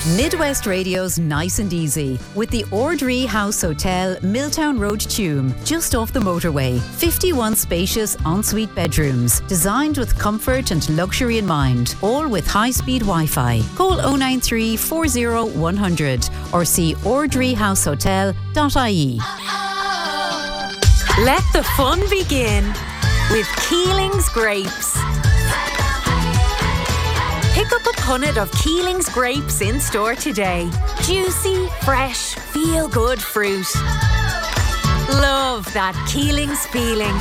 Midwest Radio's Nice and Easy with the Ordree House Hotel, Milltown Road, Tuam, just off the motorway. 51 spacious ensuite bedrooms, designed with comfort and luxury in mind, all with high-speed Wi-Fi. Call 093 40 100 or see ordreehousehotel.ie. Let the fun begin with Keeling's Grapes. Pick up a punnet of Keeling's Grapes in store today. Juicy, fresh, feel-good fruit. Love that Keeling's feeling.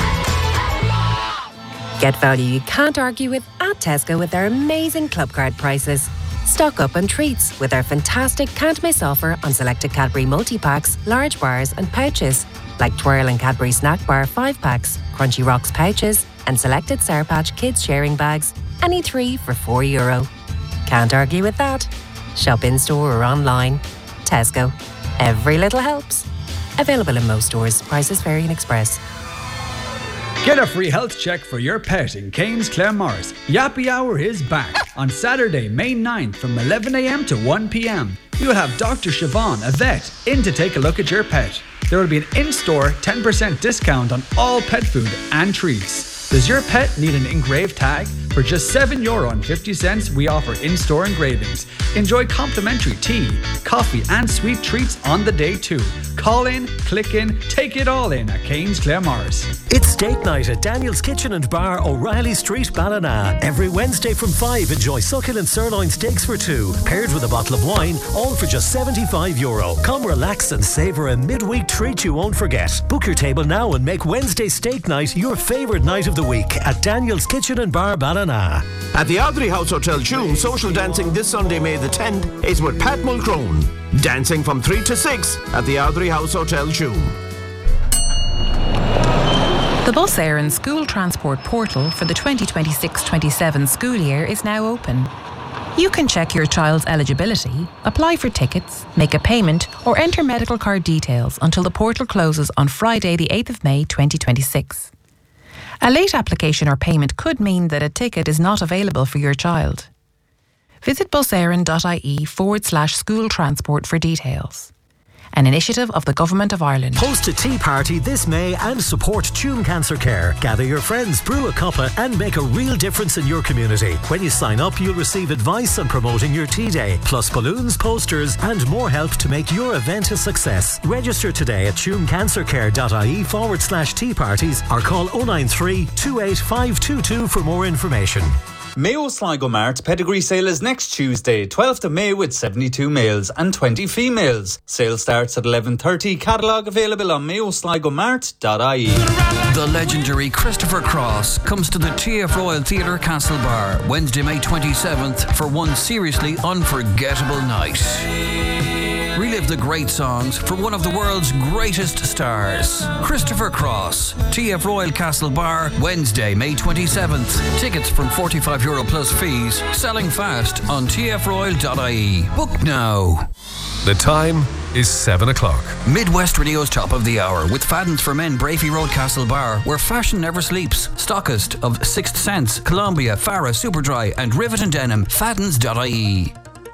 Get value you can't argue with at Tesco with their amazing club card prices. Stock up on treats with our fantastic can't miss offer on selected Cadbury multi-packs, large bars and pouches, like Twirl and Cadbury Snack Bar 5-packs, Crunchy Rocks pouches and selected Sour Patch Kids sharing bags, any 3 for €4. Can't argue with that. Shop in store or online. Tesco. Every little helps. Available in most stores. Prices vary in Express. Get a free health check for your pet in Cairns Claremorris. Yappy Hour is back on Saturday, May 9th from 11 a.m. to 1 p.m. You'll have Dr. Siobhan, a vet, in to take a look at your pet. There will be an in-store 10% discount on all pet food and treats. Does your pet need an engraved tag? For just €7.50, we offer in-store engravings. Enjoy complimentary tea, coffee and sweet treats on the day too. Call in, click in, take it all in at Cairns Claremorris. It's steak night at Daniel's Kitchen and Bar, O'Reilly Street, Ballina. Every Wednesday from 5, enjoy succulent sirloin steaks for 2, paired with a bottle of wine, all for just €75. Come relax and savour a midweek treat you won't forget. Book your table now and make Wednesday steak night your favourite night of the week at Daniel's Kitchen and Bar, Ballina. At the Ardrey House Hotel, Tuam, social dancing this Sunday, May the 10th, is with Pat Mulcrone. Dancing from 3 to 6 at the Ardrey House Hotel, Tuam. The Bus Éireann School Transport Portal for the 2026-27 school year is now open. You can check your child's eligibility, apply for tickets, make a payment or enter medical card details until the portal closes on Friday the 8th of May 2026. A late application or payment could mean that a ticket is not available for your child. Visit buséireann.ie/school transport for details. An initiative of the Government of Ireland. Host a tea party this May and support Tuam Cancer Care. Gather your friends, brew a cuppa and make a real difference in your community. When you sign up, you'll receive advice on promoting your tea day, plus balloons, posters and more help to make your event a success. Register today at tuamcancercare.ie/tea parties or call 093 28522 for more information. Mayo Sligo Mart Pedigree Sale is next Tuesday, 12th of May, with 72 males and 20 females. Sale starts at 11:30. Catalogue available on mayosligomart.ie. The legendary Christopher Cross comes to the TF Royal Theatre Castlebar Wednesday, May 27th for one seriously unforgettable night. Relive the great songs from one of the world's greatest stars. Christopher Cross, TF Royal Castle Bar, Wednesday, May 27th. Tickets from €45 plus fees. Selling fast on tfroyal.ie. Book now. The time is 7 o'clock. Midwest Radio's Top of the Hour with Faddens for Men, Brafey Road, Castle Bar, where fashion never sleeps. Stockist of Sixth Sense, Columbia, Farah, Superdry and Rivet and Denim. Faddens.ie.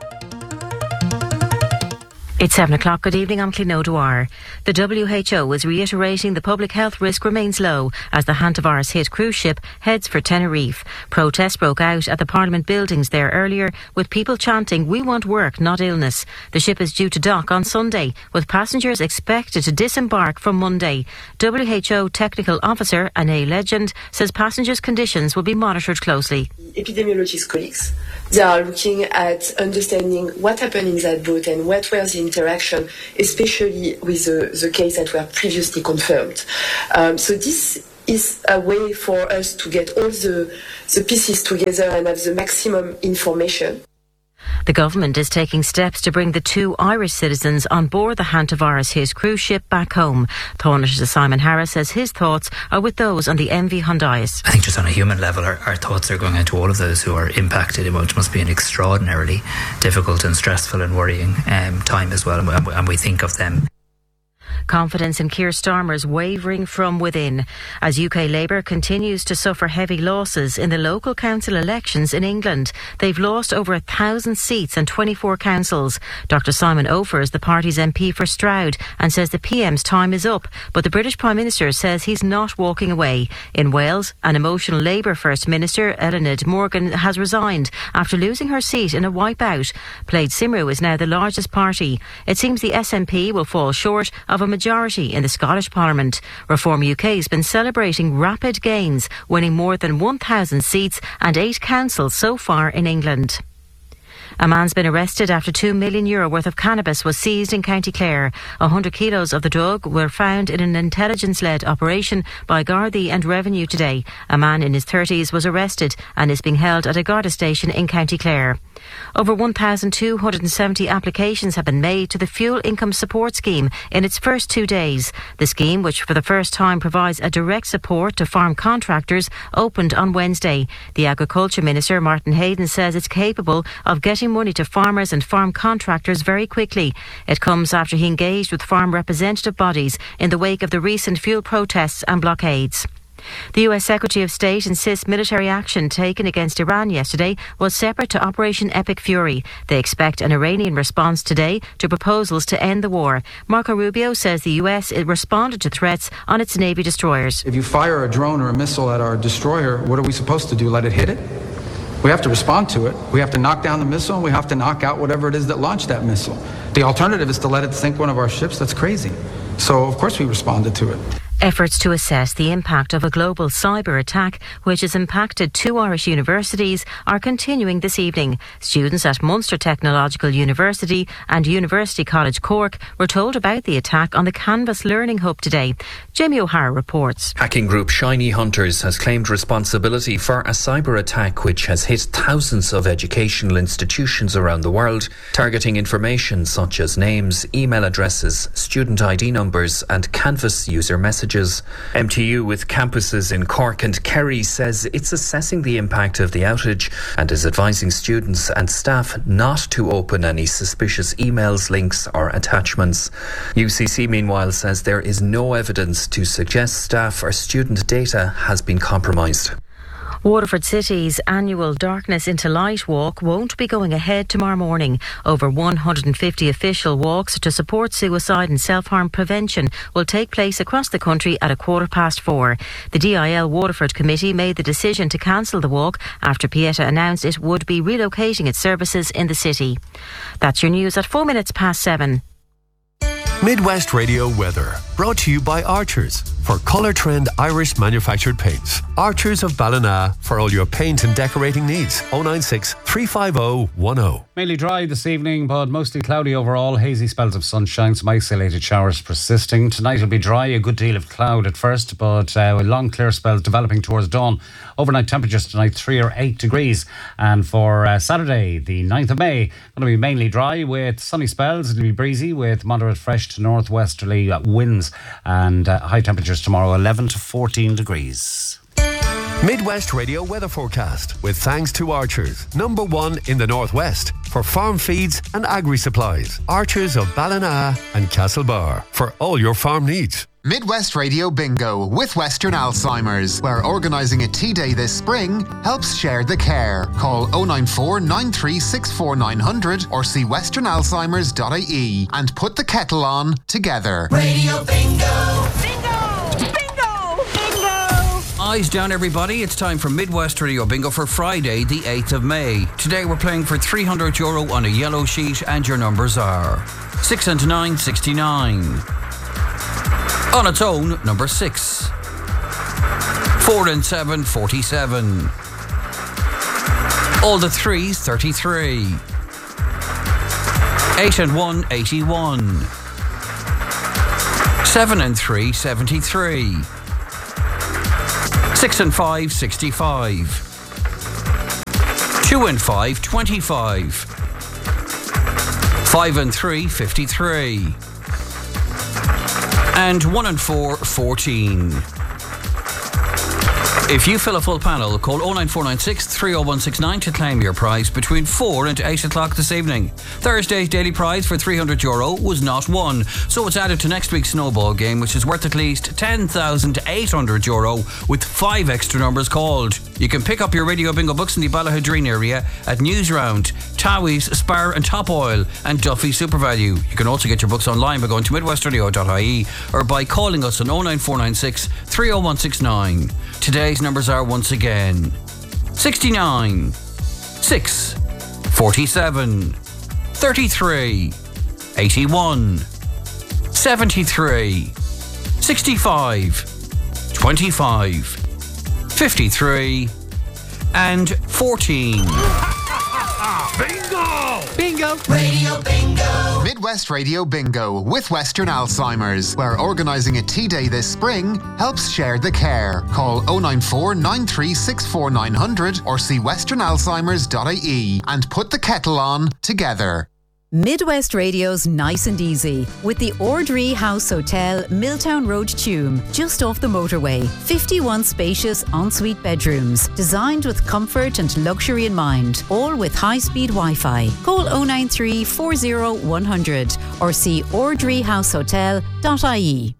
It's 7 o'clock. Good evening, I'm Clín O'Dwyer. The WHO is reiterating the public health risk remains low as the Hantavirus hit cruise ship heads for Tenerife. Protests broke out at the Parliament buildings there earlier, with people chanting, "We want work, not illness." The ship is due to dock on Sunday, with passengers expected to disembark from Monday. WHO Technical Officer Anne Legend says passengers' conditions will be monitored closely. Epidemiologist colleagues, they are looking at understanding what happened in that boat and what were the interaction, especially with the case that were previously confirmed. So this is a way for us to get all the pieces together and have the maximum information. The government is taking steps to bring the 2 Irish citizens on board the Hantavirus hit cruise ship back home. Taoiseach Simon Harris says his thoughts are with those on the MV Hondias. I think just on a human level, our thoughts are going out to all of those who are impacted in what must be an extraordinarily difficult and stressful and worrying time as well, and we think of them. Confidence in Keir Starmer's wavering from within as UK Labour continues to suffer heavy losses in the local council elections in England. They've lost over 1,000 seats and 24 councils. Dr Simon Ofer is the party's MP for Stroud and says the PM's time is up, but the British Prime Minister says he's not walking away. In Wales, an emotional Labour First Minister, Eluned Morgan, has resigned after losing her seat in a wipeout. Plaid Cymru is now the largest party. It seems the SNP will fall short of a majority in the Scottish Parliament. Reform UK has been celebrating rapid gains, winning more than 1,000 seats and 8 councils so far in England. A man's been arrested after €2 million worth of cannabis was seized in County Clare. 100 kilos of the drug were found in an intelligence-led operation by Gardaí and Revenue today. A man in his 30s was arrested and is being held at a Garda station in County Clare. Over 1,270 applications have been made to the Fuel Income Support Scheme in its first 2 days. The scheme, which for the first time provides a direct support to farm contractors, opened on Wednesday. The Agriculture Minister, Martin Hayden, says it's capable of getting money to farmers and farm contractors very quickly. It comes after he engaged with farm representative bodies in the wake of the recent fuel protests and blockades. The US Secretary of State insists military action taken against Iran yesterday was separate to Operation Epic Fury. They expect an Iranian response today to proposals to end the war. Marco Rubio says the US responded to threats on its Navy destroyers. If you fire a drone or a missile at our destroyer, what are we supposed to do? Let it hit it? We have to respond to it. We have to knock down the missile and we have to knock out whatever it is that launched that missile. The alternative is to let it sink one of our ships. That's crazy. So, of course, we responded to it. Efforts to assess the impact of a global cyber attack, which has impacted 2 Irish universities, are continuing this evening. Students at Munster Technological University and University College Cork were told about the attack on the Canvas Learning Hub today. Jamie O'Hara reports. Hacking group Shiny Hunters has claimed responsibility for a cyber attack which has hit thousands of educational institutions around the world, targeting information such as names, email addresses, student ID numbers and Canvas user messages. MTU, with campuses in Cork and Kerry, says it's assessing the impact of the outage and is advising students and staff not to open any suspicious emails, links or attachments. UCC, meanwhile, says there is no evidence to suggest staff or student data has been compromised. Waterford City's annual Darkness into Light walk won't be going ahead tomorrow morning. Over 150 official walks to support suicide and self-harm prevention will take place across the country at 4:15. The DIL Waterford Committee made the decision to cancel the walk after Pieta announced it would be relocating its services in the city. That's your news at 7:04. Midwest Radio weather, brought to you by Archers for Colour Trend Irish manufactured paints. Archers of Ballina for all your paint and decorating needs. 096 350 10. Mainly dry this evening, but mostly cloudy overall. Hazy spells of sunshine, some isolated showers persisting. Tonight will be dry, a good deal of cloud at first, but long clear spells developing towards dawn. Overnight temperatures tonight 3 or 8 degrees. And for Saturday, the 9th of May, going to be mainly dry with sunny spells. It'll be breezy with moderate fresh to northwesterly winds, and high temperatures tomorrow 11 to 14 degrees. Midwest Radio weather forecast with thanks to Archers, #1 in the Northwest for farm feeds and agri-supplies. Archers of Ballina and Castlebar for all your farm needs. Midwest Radio Bingo with Western Alzheimer's, where organising a tea day this spring helps share the care. Call 094 9364 900 or see westernalzheimers.ie and put the kettle on together. Radio Bingo! Eyes down, everybody. It's time for Midwest Radio Bingo for Friday, the 8th of May. Today we're playing for €300 on a yellow sheet, and your numbers are 6 and 9, 69. On its own, number 6. 4 and 7, 47. All the threes, 33. 8 and 1, 81. 7 and 3, 73. 6 and 5, 65. 2 and 5, 25. 5 and 3, 53. And 1 and 4, 14. If you fill a full panel, call 09496 30169 to claim your prize between 4 and 8 o'clock this evening. Thursday's daily prize for €300 was not won, so it's added to next week's snowball game, which is worth at least €10,800 with 5 extra numbers called. You can pick up your Radio Bingo books in the Ballahadreen area at Newsround, Towie's, Spar and Top Oil and Duffy SuperValue. You can also get your books online by going to midwestradio.ie or by calling us on 09496 30169. Today's numbers are once again 69, 6, 47, 33, 81, 73, 65, 25, 53 and 14. Bingo! Bingo! Radio Bingo! Midwest Radio Bingo with Western Alzheimer's, where organising a tea day this spring helps share the care. Call 094 9364 900 or see westernalzheimers.ie and put the kettle on together. Midwest Radio's Nice and Easy with the Ordree House Hotel, Milltown Road, Tuam, just off the motorway. 51 spacious ensuite bedrooms, designed with comfort and luxury in mind, all with high-speed Wi-Fi. Call 093 40 100 or see ordreehousehotel.ie.